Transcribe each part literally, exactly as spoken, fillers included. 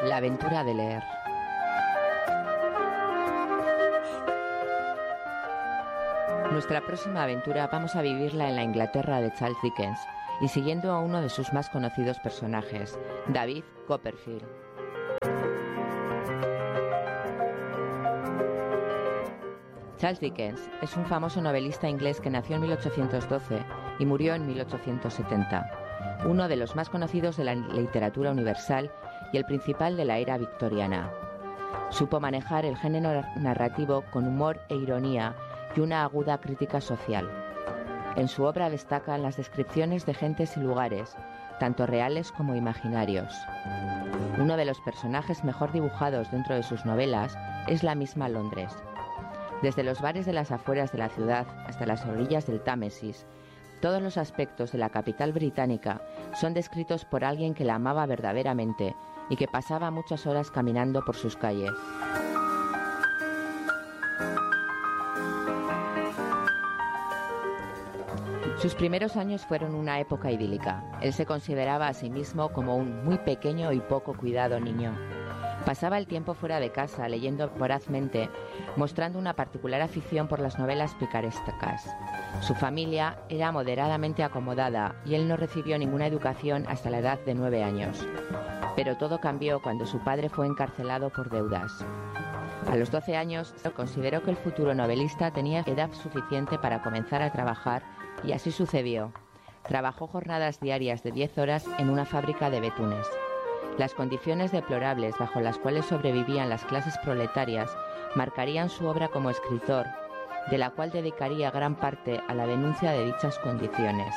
La aventura de leer. Nuestra próxima aventura vamos a vivirla en la Inglaterra de Charles Dickens y siguiendo a uno de sus más conocidos personajes, David Copperfield. Charles Dickens es un famoso novelista inglés que nació en mil ochocientos doce y murió en mil ochocientos setenta, uno de los más conocidos de la literatura universal y el principal de la era victoriana. Supo manejar el género narrativo con humor e ironía y una aguda crítica social. En su obra destacan las descripciones de gentes y lugares, tanto reales como imaginarios. Uno de los personajes mejor dibujados dentro de sus novelas es la misma Londres. Desde los bares de las afueras de la ciudad hasta las orillas del Támesis, todos los aspectos de la capital británica son descritos por alguien que la amaba verdaderamente y que pasaba muchas horas caminando por sus calles. Sus primeros años fueron una época idílica. Él se consideraba a sí mismo como un muy pequeño y poco cuidado niño. Pasaba el tiempo fuera de casa leyendo vorazmente, mostrando una particular afición por las novelas picarescas. Su familia era moderadamente acomodada y él no recibió ninguna educación hasta la edad de nueve años. Pero todo cambió cuando su padre fue encarcelado por deudas. A los doce años consideró que el futuro novelista tenía edad suficiente para comenzar a trabajar y así sucedió. Trabajó jornadas diarias de diez horas en una fábrica de betunes. Las condiciones deplorables bajo las cuales sobrevivían las clases proletarias marcarían su obra como escritor, de la cual dedicaría gran parte a la denuncia de dichas condiciones.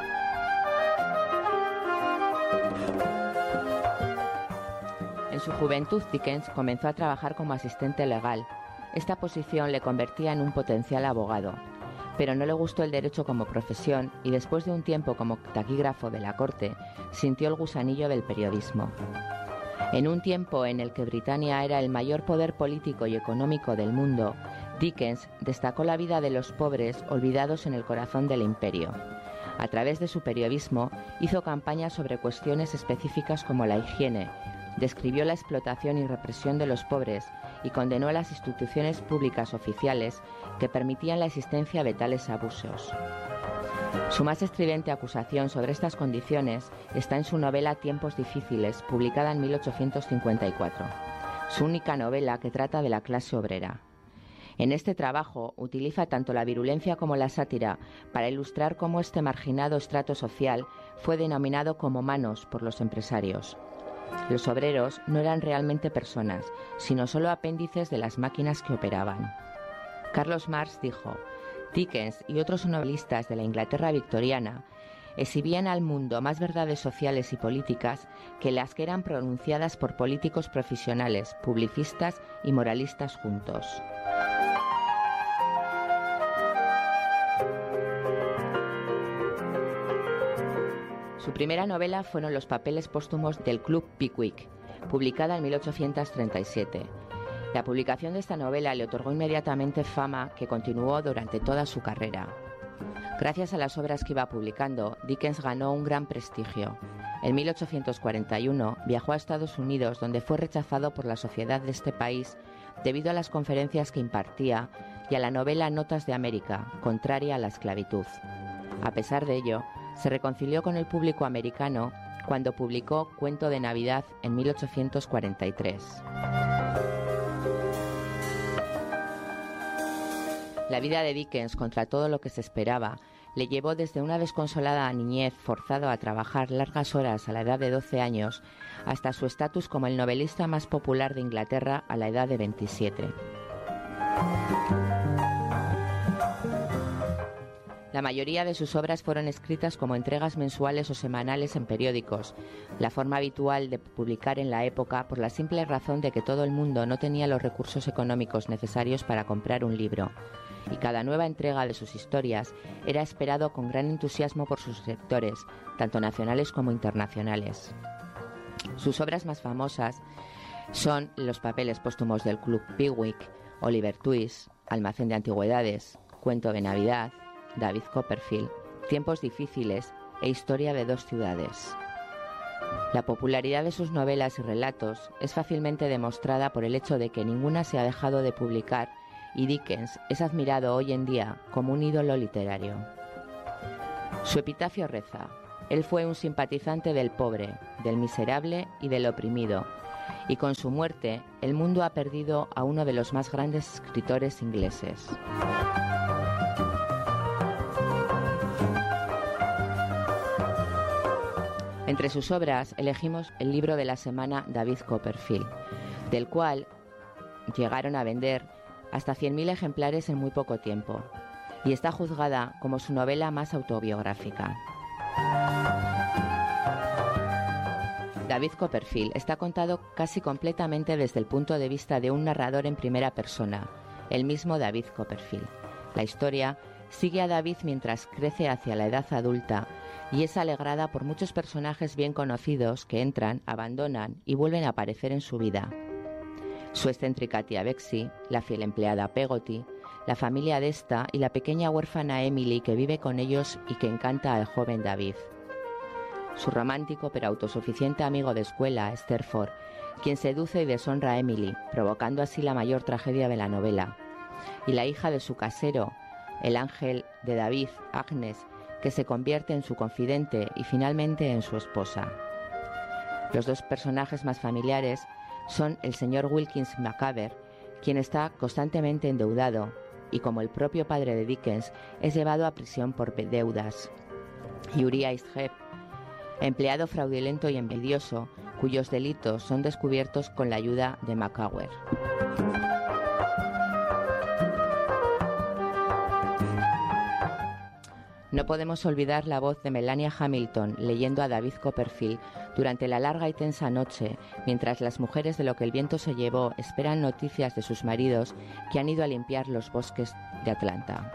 En su juventud, Dickens comenzó a trabajar como asistente legal. Esta posición le convertía en un potencial abogado, pero no le gustó el derecho como profesión y después de un tiempo como taquígrafo de la corte, sintió el gusanillo del periodismo. En un tiempo en el que Britania era el mayor poder político y económico del mundo, Dickens destacó la vida de los pobres olvidados en el corazón del imperio. A través de su periodismo hizo campañas sobre cuestiones específicas como la higiene, describió la explotación y represión de los pobres y condenó a las instituciones públicas oficiales que permitían la existencia de tales abusos. Su más estridente acusación sobre estas condiciones está en su novela Tiempos difíciles, publicada en mil ochocientos cincuenta y cuatro, su única novela que trata de la clase obrera. En este trabajo utiliza tanto la virulencia como la sátira para ilustrar cómo este marginado estrato social fue denominado como manos por los empresarios. Los obreros no eran realmente personas, sino solo apéndices de las máquinas que operaban. Carlos Marx dijo: Dickens y otros novelistas de la Inglaterra victoriana exhibían al mundo más verdades sociales y políticas que las que eran pronunciadas por políticos profesionales, publicistas y moralistas juntos. Su primera novela fueron Los papeles póstumos del Club Pickwick, publicada en mil ochocientos treinta y siete. La publicación de esta novela le otorgó inmediatamente fama que continuó durante toda su carrera. Gracias a las obras que iba publicando, Dickens ganó un gran prestigio. En mil ochocientos cuarenta y uno viajó a Estados Unidos, donde fue rechazado por la sociedad de este país debido a las conferencias que impartía y a la novela Notas de América, contraria a la esclavitud. A pesar de ello, se reconcilió con el público americano cuando publicó Cuento de Navidad en mil ochocientos cuarenta y tres. La vida de Dickens, contra todo lo que se esperaba, le llevó desde una desconsolada niñez forzado a trabajar largas horas a la edad de doce años hasta su estatus como el novelista más popular de Inglaterra a la edad de veintisiete. La mayoría de sus obras fueron escritas como entregas mensuales o semanales en periódicos, la forma habitual de publicar en la época por la simple razón de que todo el mundo no tenía los recursos económicos necesarios para comprar un libro, y cada nueva entrega de sus historias era esperado con gran entusiasmo por sus lectores, tanto nacionales como internacionales. Sus obras más famosas son Los papeles póstumos del Club Pickwick, Oliver Twist, Almacén de antigüedades, Cuento de Navidad, David Copperfield, Tiempos difíciles e Historia de dos ciudades. La popularidad de sus novelas y relatos es fácilmente demostrada por el hecho de que ninguna se ha dejado de publicar y Dickens es admirado hoy en día como un ídolo literario. Su epitafio reza: él fue un simpatizante del pobre, del miserable y del oprimido, y con su muerte el mundo ha perdido a uno de los más grandes escritores ingleses. Entre sus obras elegimos el libro de la semana David Copperfield, del cual llegaron a vender hasta cien mil ejemplares en muy poco tiempo, y está juzgada como su novela más autobiográfica. David Copperfield está contado casi completamente desde el punto de vista de un narrador en primera persona, el mismo David Copperfield. La historia sigue a David mientras crece hacia la edad adulta y es alegrada por muchos personajes bien conocidos que entran, abandonan y vuelven a aparecer en su vida. Su excéntrica tía Betsy, la fiel empleada Peggotty, la familia de esta y la pequeña huérfana Emily que vive con ellos y que encanta al joven David. Su romántico pero autosuficiente amigo de escuela, Steerforth, quien seduce y deshonra a Emily, provocando así la mayor tragedia de la novela. Y la hija de su casero, el ángel de David, Agnes, que se convierte en su confidente y finalmente en su esposa. Los dos personajes más familiares son el señor Wilkins Micawber, quien está constantemente endeudado y, como el propio padre de Dickens, es llevado a prisión por deudas, y Uriah Heep, empleado fraudulento y envidioso, cuyos delitos son descubiertos con la ayuda de Micawber. No podemos olvidar la voz de Melania Hamilton leyendo a David Copperfield durante la larga y tensa noche, mientras las mujeres de Lo que el viento se llevó esperan noticias de sus maridos que han ido a limpiar los bosques de Atlanta.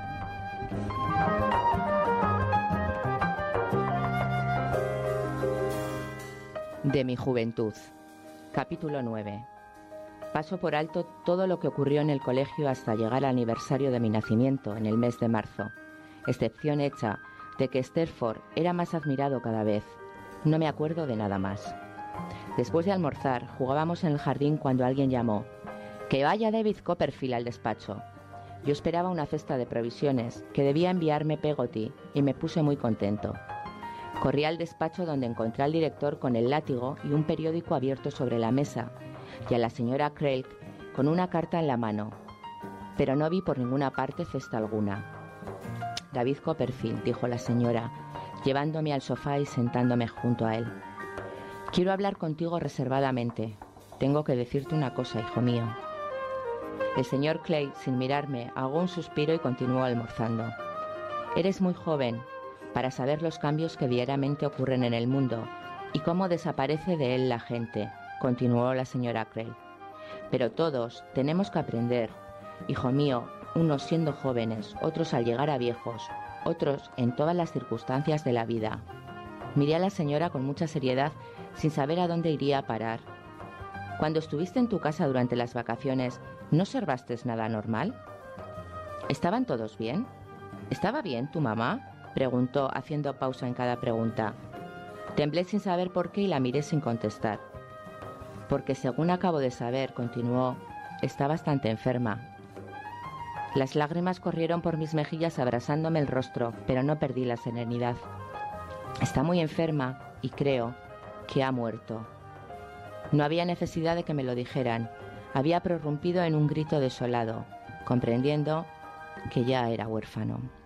De mi juventud. Capítulo nueve. Paso por alto todo lo que ocurrió en el colegio hasta llegar al aniversario de mi nacimiento, en el mes de marzo. Excepción hecha de que Steerforth era más admirado cada vez. No me acuerdo de nada más. Después de almorzar, jugábamos en el jardín cuando alguien llamó: «¡Que vaya David Copperfield al despacho!». Yo esperaba una cesta de provisiones que debía enviarme Peggotty y me puse muy contento. Corrí al despacho donde encontré al director con el látigo y un periódico abierto sobre la mesa, y a la señora Craig con una carta en la mano. Pero no vi por ninguna parte cesta alguna. «David Copperfield», dijo la señora, llevándome al sofá y sentándome junto a él. «Quiero hablar contigo reservadamente. Tengo que decirte una cosa, hijo mío». El señor Clay, sin mirarme, ahogó un suspiro y continuó almorzando. «Eres muy joven para saber los cambios que diariamente ocurren en el mundo y cómo desaparece de él la gente», continuó la señora Craig. «Pero todos tenemos que aprender, hijo mío, unos siendo jóvenes, otros al llegar a viejos, otros en todas las circunstancias de la vida». Miré a la señora con mucha seriedad, sin saber a dónde iría a parar. «Cuando estuviste en tu casa durante las vacaciones, ¿no observaste nada anormal? ¿Estaban todos bien? ¿Estaba bien tu mamá?», preguntó, haciendo pausa en cada pregunta. Temblé sin saber por qué y la miré sin contestar. «Porque según acabo de saber», continuó, «está bastante enferma». Las lágrimas corrieron por mis mejillas abrasándome el rostro, pero no perdí la serenidad. «Está muy enferma y creo que ha muerto». No había necesidad de que me lo dijeran. Había prorrumpido en un grito desolado, comprendiendo que ya era huérfano.